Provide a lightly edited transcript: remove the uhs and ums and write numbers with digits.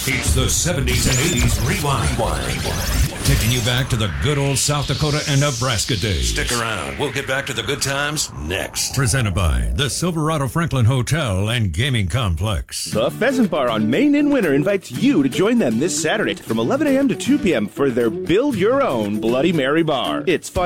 It's the 70s and 80s Rewind. Taking you back to the good old South Dakota and Nebraska days. Stick around. We'll get back to the good times next. Presented by the Silverado Franklin Hotel and Gaming Complex. The Pheasant Bar on Main and Winter invites you to join them this Saturday from 11 a.m. to 2 p.m. for their Build Your Own Bloody Mary Bar. It's fun